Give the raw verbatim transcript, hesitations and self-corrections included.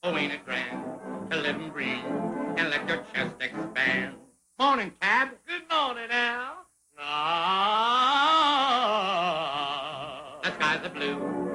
Oh, ain't it grand to live and breathe and let your chest expand? Morning, Cab. Good morning, Al. Ah, the skies are blue